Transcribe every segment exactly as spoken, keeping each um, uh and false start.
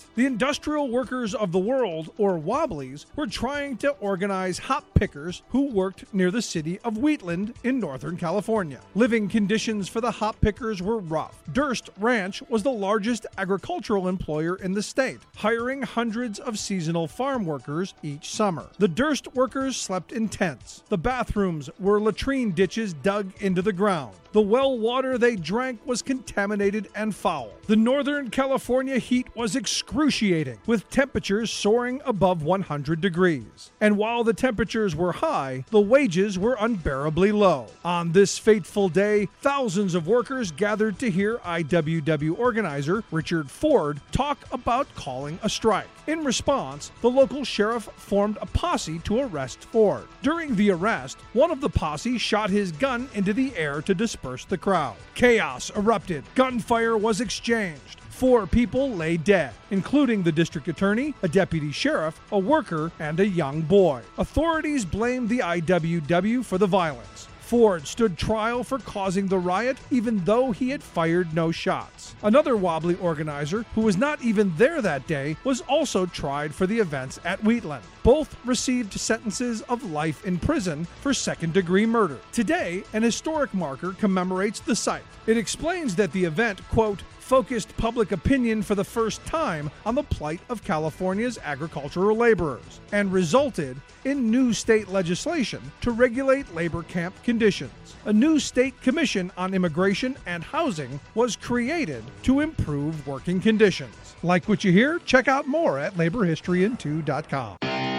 The Industrial Workers of the World, or Wobblies, were trying to organize hop pickers who worked near the city of Wheatland in Northern California. Living conditions for the hop pickers were rough. Durst Ranch was the largest agricultural employer in the state, hiring hundreds of seasonal farm workers each summer. The Durst workers slept in tents. The bathrooms were latrine ditches dug into the ground. The well water they drank was contaminated and foul. The Northern California heat was excruciating, with temperatures soaring above one hundred degrees. And while the temperatures were high, the wages were unbearably low. On this fateful day, thousands of workers gathered to hear I W W organizer Richard Ford talk about calling a strike. In response, the local sheriff formed a posse to arrest Ford. During the arrest, one of the posse shot his gun into the air to disperse the crowd. Chaos erupted. Gunfire was exchanged. Four people lay dead, including the district attorney, a deputy sheriff, a worker, and a young boy. Authorities blamed the I W W for the violence. Ford stood trial for causing the riot, even though he had fired no shots. Another Wobbly organizer, who was not even there that day, was also tried for the events at Wheatland. Both received sentences of life in prison for second-degree murder. Today, an historic marker commemorates the site. It explains that the event, quote, focused public opinion for the first time on the plight of California's agricultural laborers and resulted in new state legislation to regulate labor camp conditions. A new state commission on immigration and housing was created to improve working conditions. Like what you hear? Check out more at labor history in two dot com.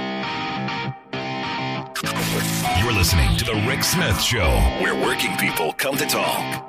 You're listening to The Rick Smith Show, where working people come to talk.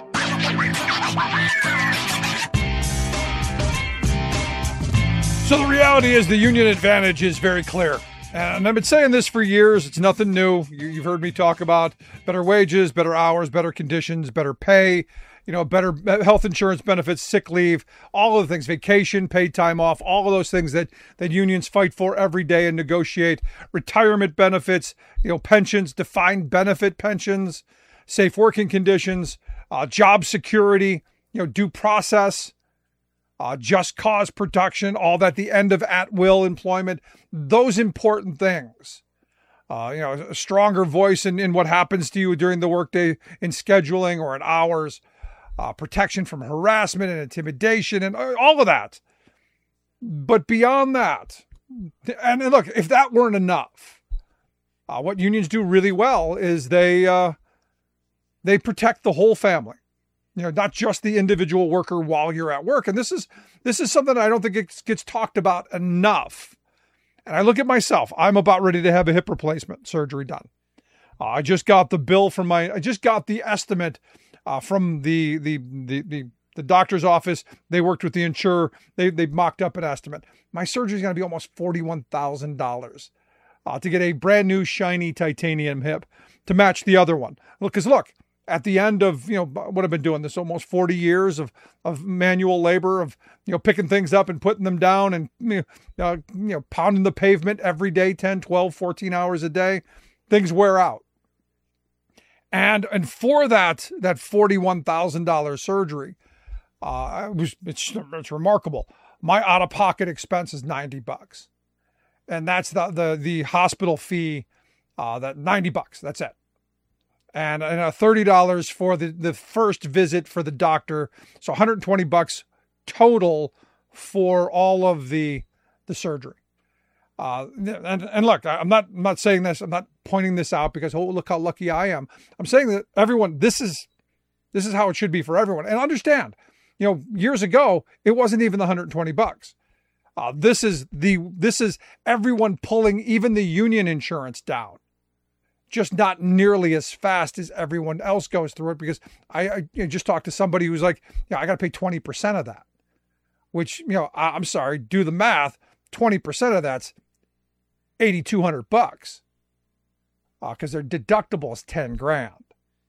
So the reality is the union advantage is very clear. And I've been saying this for years. It's nothing new. You've heard me talk about better wages, better hours, better conditions, better pay, you know, better health insurance benefits, sick leave, all of the things, vacation, paid time off, all of those things that, that unions fight for every day and negotiate, retirement benefits, you know, pensions, defined benefit pensions, safe working conditions, uh, job security, you know, due process, Uh, just cause production, all that, the end of at-will employment, those important things. Uh, you know, a stronger voice in, in what happens to you during the workday in scheduling or in hours, uh, protection from harassment and intimidation and all of that. But beyond that, and, and look, if that weren't enough, uh, what unions do really well is they uh, they protect the whole family. You know, not just the individual worker while you're at work. And this is this is something I don't think it gets talked about enough. And I look at myself. I'm about ready to have a hip replacement surgery done. Uh, I just got the bill from my, I just got the estimate uh, from the, the the the the doctor's office. They worked with the insurer. They they mocked up an estimate. My surgery is going to be almost forty-one thousand dollars uh, to get a brand new shiny titanium hip to match the other one. Because look, at the end of, you know, what I've been doing this almost forty years of, of manual labor, of, you know, picking things up and putting them down and, you know, uh, you know, pounding the pavement every day, ten, twelve, fourteen hours a day, things wear out. And, and for that, that forty-one thousand dollars surgery, uh, it was, it's, it's remarkable. My out-of-pocket expense is ninety bucks. And that's the, the, the hospital fee, uh, that ninety bucks. That's it. And, and uh, thirty dollars for the, the first visit for the doctor. So one hundred twenty bucks total for all of the, the surgery. Uh, and, and look, I'm not, I'm not saying this, I'm not pointing this out because, oh, look how lucky I am. I'm saying that everyone, this is, this is how it should be for everyone. And understand, you know, years ago, it wasn't even the one hundred twenty bucks. Uh, this is the, this is everyone pulling even the union insurance down. Just not nearly as fast as everyone else goes through it, because I, I you know, just talked to somebody who's like, yeah, I got to pay twenty percent of that, which, you know, I, I'm sorry, do the math. twenty percent of that's eighty-two hundred bucks because uh, their deductible is ten grand.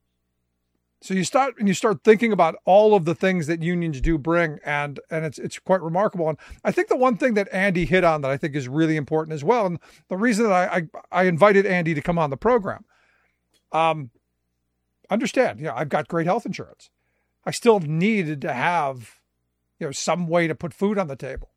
So you start and you start thinking about all of the things that unions do bring, and and it's it's quite remarkable. And I think the one thing that Andy hit on that I think is really important as well, and the reason that I I, I invited Andy to come on the program, um, understand, you know, I've got great health insurance. I still needed to have, you know, some way to put food on the table.